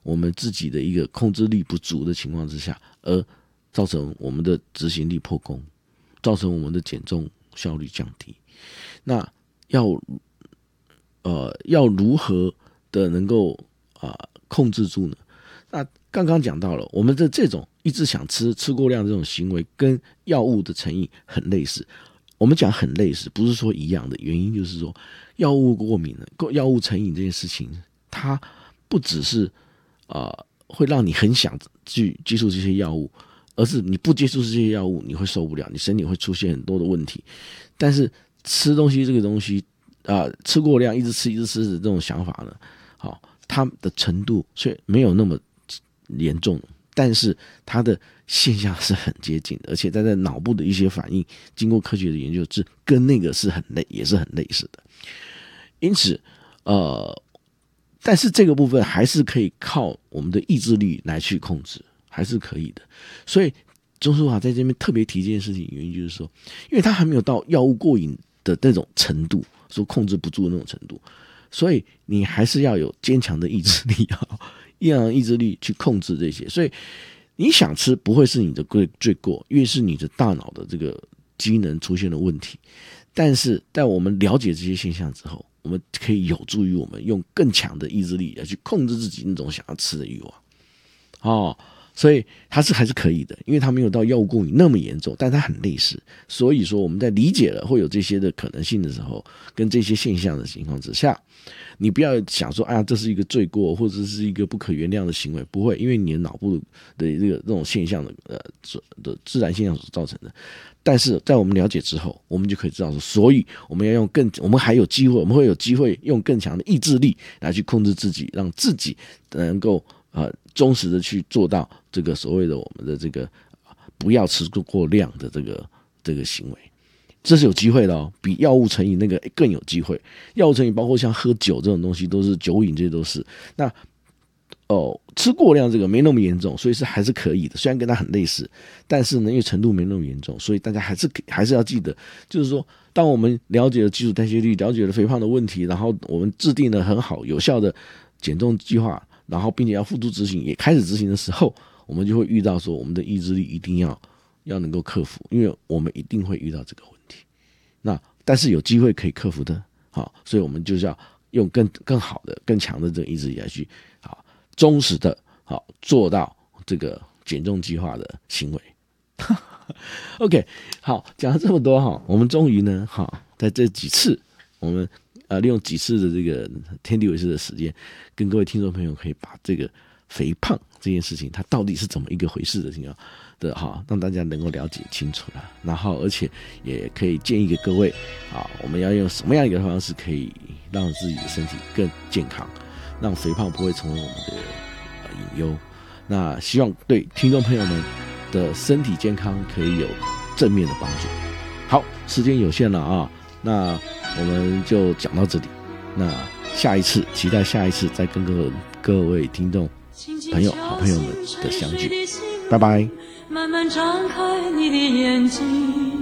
我们自己的一个控制力不足的情况之下，而造成我们的执行力破功，造成我们的减重效率降低。那要如何的能够控制住呢？那刚刚讲到了，我们的这种一直想吃过量这种行为，跟药物的成瘾很类似。我们讲很类似，不是说一样的，原因就是说，药物过敏、药物成瘾这件事情，它不只是会让你很想去接触这些药物，而是你不接触这些药物，你会受不了，你身体会出现很多的问题。但是吃东西这个东西吃过量，一直吃的这种想法呢，好，它的程度虽没有那么严重，但是它的现象是很接近的，而且它在脑部的一些反应，经过科学的研究，是跟那个也是很类似的。因此，但是这个部分还是可以靠我们的意志力来去控制，还是可以的。所以钟书华在这边特别提这件事情，原因就是说，因为他还没有到药物过瘾的那种程度，说控制不住的那种程度，所以你还是要有坚强的意志力，要意志力去控制这些。所以你想吃不会是你的罪过，因为是你的大脑的这个机能出现了问题。但是在我们了解这些现象之后，我们可以有助于我们用更强的意志力来去控制自己那种想要吃的欲望。所以它还是可以的，因为它没有到药物过瘾那么严重，但它很类似。所以说我们在理解了会有这些的可能性的时候，跟这些现象的情况之下，你不要想说这是一个罪过或者是一个不可原谅的行为，不会，因为你的脑部的这种现象的自然现象所造成的。但是在我们了解之后，我们就可以知道说，所以我们要用我们会有机会用更强的意志力来去控制自己，让自己能够忠实的去做到这个所谓的我们的这个不要吃过量的这个行为，这是有机会的哦，比药物成瘾那个更有机会。药物成瘾包括像喝酒这种东西，都是酒瘾，这些都是。那吃过量这个没那么严重，所以还是可以的。虽然跟它很类似，但是呢，因为程度没那么严重，所以大家还是要记得，就是说，当我们了解了基础代谢率，了解了肥胖的问题，然后我们制定了很好有效的减重计划，然后并且要付诸执行，也开始执行的时候，我们就会遇到说，我们的意志力一定要能够克服，因为我们一定会遇到这个问题。但是有机会可以克服的，所以我们就是要用更好的、更强的这个意志力来去忠实的做到这个减重计划的行为。OK， 好，讲了这么多我们终于呢在这几次我们利用几次的这个天地为师的时间，跟各位听众朋友可以把这个肥胖这件事情它到底是怎么一个回事的情况让大家能够了解清楚了。然后而且也可以建议给各位我们要用什么样一个方式可以让自己的身体更健康，让肥胖不会成为我们的隐忧。那希望对听众朋友们的身体健康可以有正面的帮助。好，时间有限了那我们就讲到这里。那期待下一次再跟各位听众朋友好朋友们的相聚。拜拜。 慢慢张开你的眼睛，